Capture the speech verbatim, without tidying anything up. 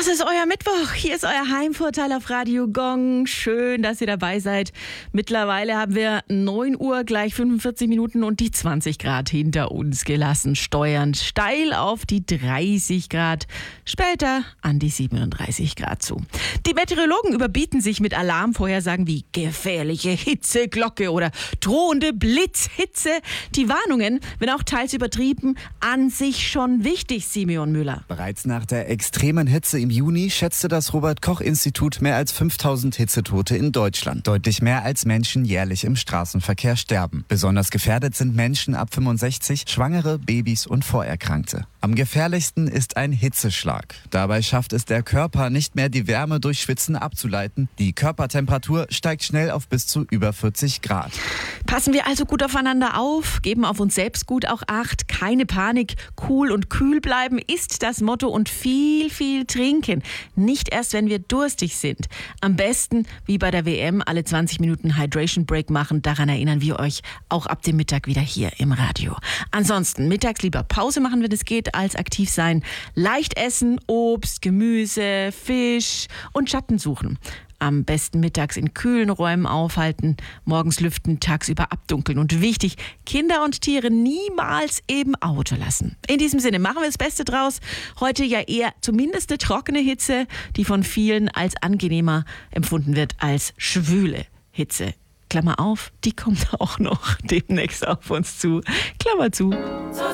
Das ist euer Mittwoch. Hier ist euer Heimvorteil auf Radio Gong. Schön, dass ihr dabei seid. Mittlerweile haben wir neun Uhr, gleich fünfundvierzig Minuten und die zwanzig Grad hinter uns gelassen. Steuernd steil auf die dreißig Grad. Später an die siebenunddreißig Grad zu. Die Meteorologen überbieten sich mit Alarmvorhersagen wie gefährliche Hitzeglocke oder drohende Blitzhitze. Die Warnungen, wenn auch teils übertrieben, an sich schon wichtig, Simeon Müller. Bereits nach der extremen Hitze im Juni schätzte das Robert-Koch-Institut mehr als fünftausend Hitzetote in Deutschland. Deutlich mehr als Menschen jährlich im Straßenverkehr sterben. Besonders gefährdet sind Menschen ab fünfundsechzig, Schwangere, Babys und Vorerkrankte. Am gefährlichsten ist ein Hitzeschlag. Dabei schafft es der Körper nicht mehr, die Wärme durch Schwitzen abzuleiten. Die Körpertemperatur steigt schnell auf bis zu über vierzig Grad. Passen wir also gut aufeinander auf, geben auf uns selbst gut auch Acht, keine Panik, cool und kühl bleiben ist das Motto und viel, viel trinken. Nicht erst, wenn wir durstig sind. Am besten, wie bei der W M, alle zwanzig Minuten Hydration Break machen. Daran erinnern wir euch auch ab dem Mittag wieder hier im Radio. Ansonsten mittags lieber Pause machen, wenn es geht, als aktiv sein. Leicht essen, Obst, Gemüse, Fisch und Schatten suchen. Am besten mittags in kühlen Räumen aufhalten, morgens lüften, tagsüber abdunkeln. Und wichtig, Kinder und Tiere niemals im Auto lassen. In diesem Sinne machen wir das Beste draus. Heute ja eher zumindest eine trockene Hitze, die von vielen als angenehmer empfunden wird als schwüle Hitze. Klammer auf, die kommt auch noch demnächst auf uns zu. Klammer zu.